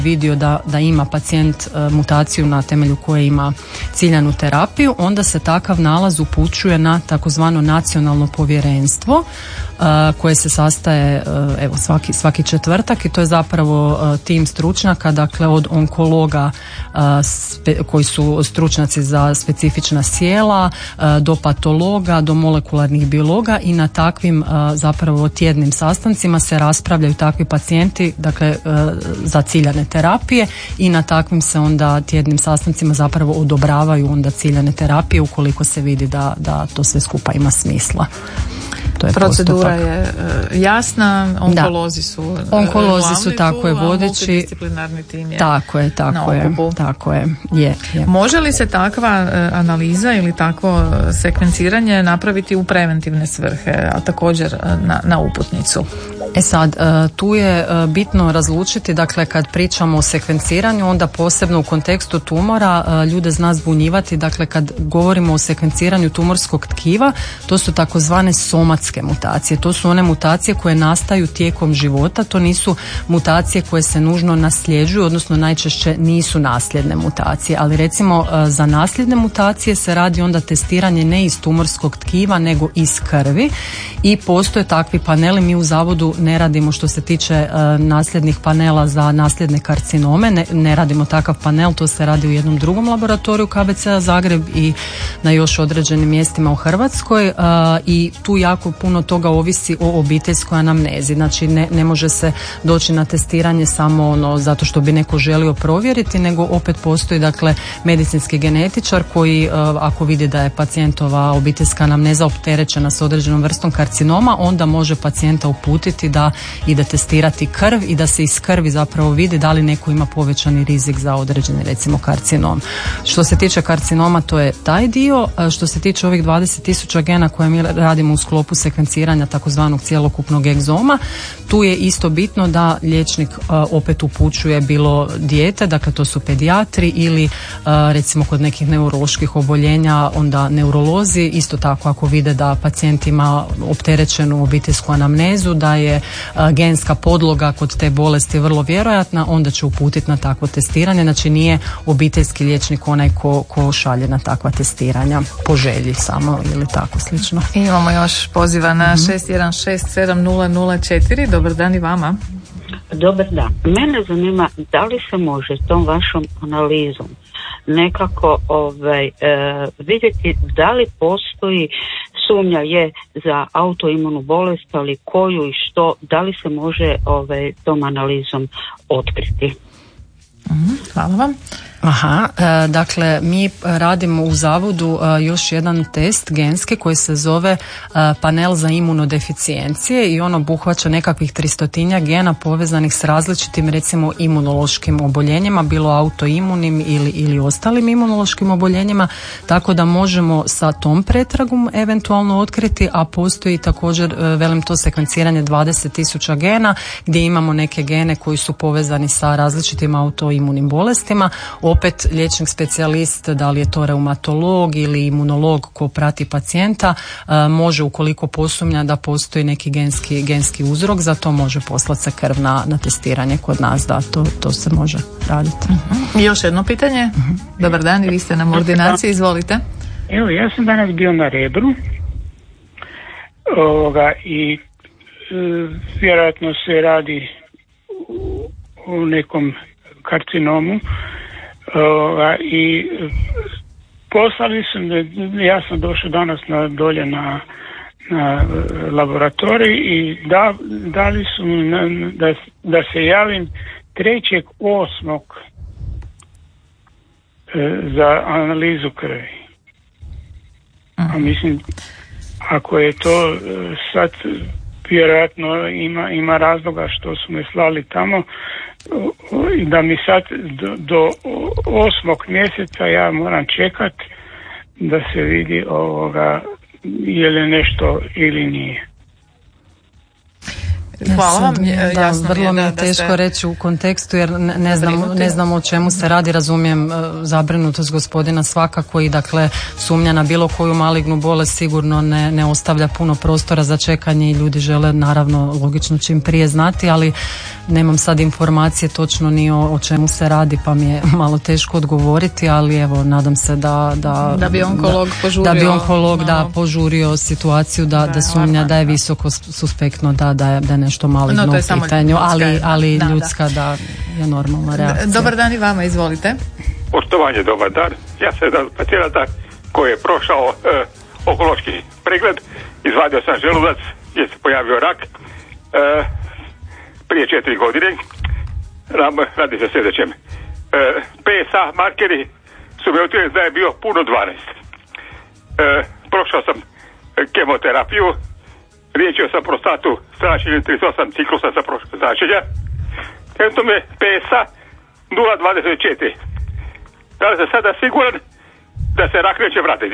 vidio da ima pacijent mutaciju na temelju koje ima ciljanu terapiju, onda se takav nalaz upućuje na takozvano nacionalno povjerenstvo koje se sastaje svaki četvrtak i to je zapravo tim stručnjaka, dakle od onkologa koji su stručnjaci za specifična sijela do patologa, do molekularnih biologa i na takvim zapravo tjednim sastancima se raspravljaju takvi pacijenti, dakle za ciljane terapije i na takvim se onda tjednim sastancima zapravo odobravaju onda ciljane terapije ukoliko se vidi da to sve skupa ima smisla. Procedura je jasna, onkolozi su tako je vodeći, multidisciplinarni tim je tako je. Može li se takva analiza ili takvo sekvenciranje napraviti u preventivne svrhe, a također na uputnicu? Sad, tu je bitno razlučiti, dakle kad pričamo o sekvenciranju, onda posebno u kontekstu tumora ljude zna zbunjivati, dakle kad govorimo o sekvenciranju tumorskog tkiva, to su takozvane somatske mutacije, to su one mutacije koje nastaju tijekom života, to nisu mutacije koje se nužno nasljeđuju, odnosno najčešće nisu nasljedne mutacije, ali recimo za nasljedne mutacije se radi onda testiranje ne iz tumorskog tkiva nego iz krvi i postoje takvi paneli, mi u zavodu ne radimo što se tiče nasljednih panela za nasljedne karcinome, ne radimo takav panel, to se radi u jednom drugom laboratoriju KBC-a Zagreb i na još određenim mjestima u Hrvatskoj i tu jako puno toga ovisi o obiteljskoj anamnezi, znači ne može se doći na testiranje samo zato što bi neko želio provjeriti, nego opet postoji dakle medicinski genetičar koji ako vidi da je pacijentova obiteljska anamneza opterećena s određenom vrstom karcinoma, onda može pacijenta uputiti da ide testirati krv i da se iz krvi zapravo vidi da li neko ima povećani rizik za određeni recimo karcinom. Što se tiče karcinoma to je taj dio, što se tiče ovih 20.000 gena koje mi radimo u sklopu sekvenciranja takozvanog cjelokupnog egzoma, tu je isto bitno da liječnik opet upućuje bilo dijete, dakle to su pedijatri ili recimo kod nekih neuroloških oboljenja onda neurolozi, isto tako ako vide da pacijent ima opterećenu obiteljsku anamnezu, da je genska podloga kod te bolesti vrlo vjerojatna, onda će uputiti na takvo testiranje, znači nije obiteljski liječnik onaj ko šalje na takva testiranja po želji samo ili tako slično. Imamo još poziva na 6167004. Dobar dan i vama. Dobar dan. Mene zanima da li se može tom vašom analizom nekako vidjeti da li postoji sumnja je za autoimunu bolest, ali koju i što, da li se može tom analizom otkriti? Hvala vam. Dakle, mi radimo u zavodu još jedan test genski koji se zove panel za imunodeficijencije i on obuhvaća nekakvih 300 gena povezanih s različitim recimo imunološkim oboljenjima, bilo autoimunim ili ostalim imunološkim oboljenjima, tako da možemo sa tom pretragom eventualno otkriti, a postoji također velim to sekvenciranje 20.000 gena gdje imamo neke gene koji su povezani sa različitim autoimunim bolestima. Opet liječnik specijalist, da li je to reumatolog ili imunolog ko prati pacijenta, može ukoliko posumnja da postoji neki genski uzrok, za to može poslati se krv na testiranje kod nas, da to se može raditi. I još jedno pitanje. Dobar dan, i vi ste na ordinaciji, izvolite. Evo, ja sam danas bio na Rebru i vjerojatno se radi o nekom karcinomu i poslali su me, ja sam došao danas dolje na laboratorij i dali su mi da se javim 3.8. za analizu krvi. A mislim, ako je to sad vjerojatno ima razloga što su me slali tamo, da mi sad do 8. mjeseca ja moram čekat da se vidi je li nešto ili nije. Hvala vam. Vrlo mi je teško reći u kontekstu jer ne znam o čemu se radi. Razumijem zabrinutost gospodina svakako i dakle sumnja na bilo koju malignu bolest sigurno ne ostavlja puno prostora za čekanje i ljudi žele naravno logično čim prije znati, ali nemam sad informacije točno ni o čemu se radi pa mi je malo teško odgovoriti, ali evo nadam se da bi onkolog požurio situaciju da sumnja da je visoko suspektno da je nešto maligno u pitanju, ali ljudska da je normalna reakcija. Dobar dan i vama, izvolite. Poštovanje, dobar dan. Ja sam jedan pacijenta koji je prošao onkološki pregled, izvadio sam želudac gdje se pojavio rak prije 4 godine. Radi se sljedećem. PSA markeri su me otkrili da je bio puno 12. Prošao sam kemoterapiju, liječio sam prostatu zračenjem 38 ciklusa za zračenja. Eto me PSA 0,24. Da li sam sada siguran da se rak neće vratiti?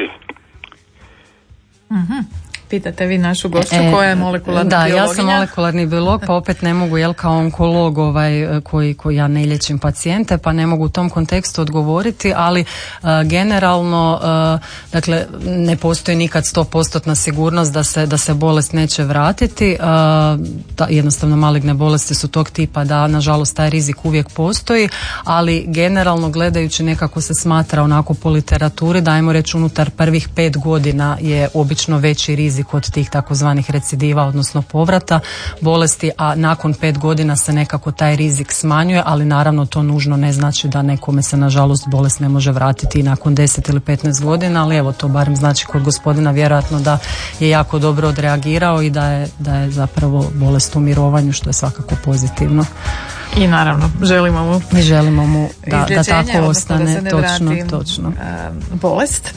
Pitate vi našu gošću koja je molekularni biologinja? Ja sam molekularni biolog, pa opet ne mogu kao onkolog koji ja ne liječim pacijente, pa ne mogu u tom kontekstu odgovoriti, ali generalno dakle ne postoji nikad 100% sigurnost da se bolest neće vratiti. Jednostavno maligne bolesti su tog tipa da nažalost taj rizik uvijek postoji, ali generalno gledajući nekako se smatra onako po literaturi da ajmo reći unutar prvih 5 godina je obično veći rizik od tih takozvanih recidiva, odnosno povrata bolesti, a nakon 5 godina se nekako taj rizik smanjuje, ali naravno to nužno ne znači da nekome se nažalost bolest ne može vratiti i nakon 10 ili 15 godina, ali evo to barem znači kod gospodina vjerojatno da je jako dobro odreagirao i da je zapravo bolest u mirovanju, što je svakako pozitivno. I naravno želimo mu da tako ostane, točno. Bolest.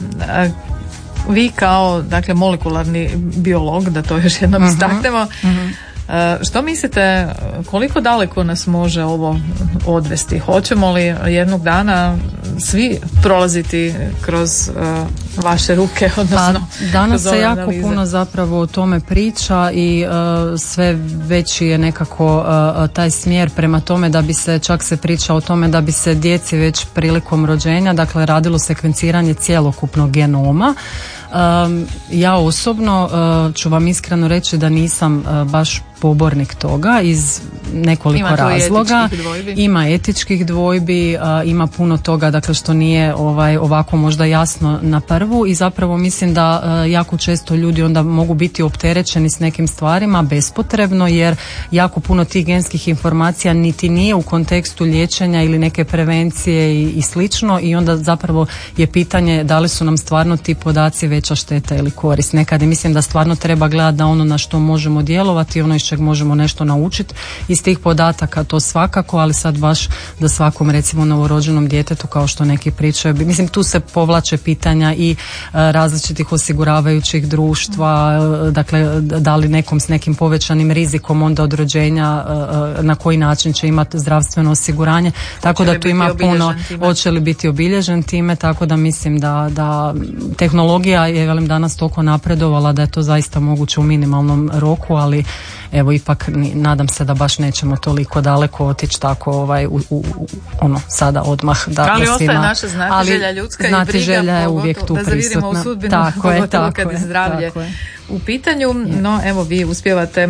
Vi kao dakle molekularni biolog, da to još jednom istaknemo, što mislite koliko daleko nas može ovo odvesti? Hoćemo li jednog dana svi prolaziti kroz vaše ruke, odnosno danas se jako analize? Puno zapravo o tome priča i sve veći je nekako taj smjer prema tome da bi se, čak se priča o tome da bi se djeci već prilikom rođenja dakle radilo sekvenciranje cjelokupnog genoma. Ja osobno ću vam iskreno reći da nisam baš pobornik toga iz nekoliko razloga. Ima etičkih dvojbi, ima puno toga dakle što nije ovako možda jasno na prvu i zapravo mislim da jako često ljudi onda mogu biti opterećeni s nekim stvarima bespotrebno jer jako puno tih genskih informacija niti nije u kontekstu liječenja ili neke prevencije i slično i onda zapravo je pitanje da li su nam stvarno ti podaci veća šteta ili korist. Nekad mislim da stvarno treba gledati da ono na što možemo djelovati, ono iz čeg možemo nešto naučiti iz tih podataka, to svakako, ali sad baš da svakom recimo novorođenom djetetu kao što neki pričaju, mislim tu se povlače pitanja i različitih osiguravajućih društva, dakle da li nekom s nekim povećanim rizikom onda od rođenja na koji način će imati zdravstveno osiguranje, tako da tu ima puno, hoće li biti obilježen time, tako da mislim da tehnologija je velim danas toliko napredovala da je to zaista moguće u minimalnom roku, ali evo ipak nadam se da baš nećemo toliko daleko otići tako ono sada odmah da ali svima, ostaje naša znatiželja ljudska i briga želja je uvijek tu da zavirimo u sudbinu, pogotovo kad je zdravlje u pitanju. No evo vi uspijevate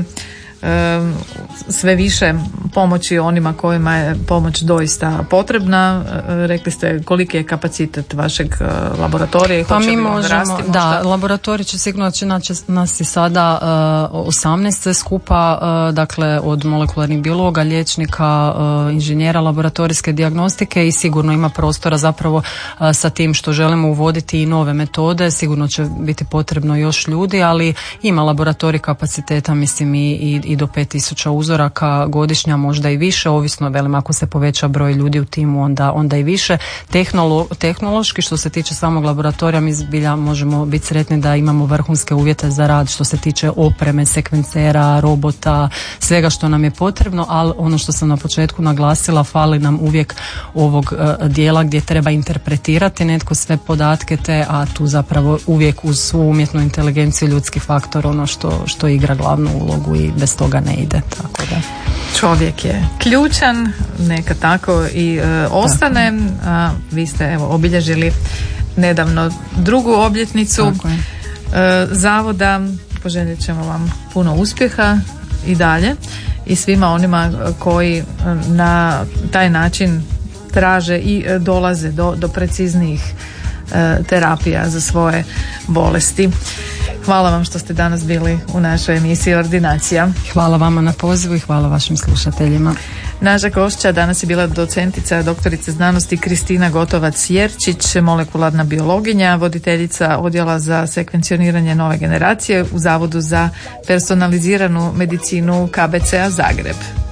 sve više pomoći onima kojima je pomoć doista potrebna. Rekli ste koliki je kapacitet vašeg laboratorija i pa mi možemo, laboratorij će sigurno nas i sada 18 sve skupa, dakle od molekularnih biologa, liječnika, inženjera laboratorijske dijagnostike i sigurno ima prostora zapravo sa tim što želimo uvoditi i nove metode, sigurno će biti potrebno još ljudi, ali ima laboratorij kapaciteta mislim i do 5000 uzoraka godišnja, možda i više, ovisno velim ako se poveća broj ljudi u timu onda i više. Tehnološki što se tiče samog laboratorija mi zbilja možemo biti sretni da imamo vrhunske uvjete za rad što se tiče opreme, sekvencera, robota, svega što nam je potrebno, ali ono što sam na početku naglasila, fali nam uvijek ovog dijela gdje treba interpretirati netko sve podatke a tu zapravo uvijek uz svu umjetnu inteligenciju ljudski faktor ono što igra glavnu ulogu i bez toga ne ide, tako da. Čovjek je ključan, neka tako i ostane. A vi ste obilježili nedavno 2. obljetnicu zavoda. Poželjet ćemo vam puno uspjeha i dalje i svima onima koji na taj način traže i dolaze do preciznijih terapija za svoje bolesti. Hvala vam što ste danas bili u našoj emisiji Ordinacija. Hvala vama na pozivu i hvala vašim slušateljima. Naša gošća danas je bila docentica doktorice znanosti Kristina Gotovac-Jerčić, molekularna biologinja, voditeljica odjela za sekvencioniranje nove generacije u Zavodu za personaliziranu medicinu KBC-a Zagreb.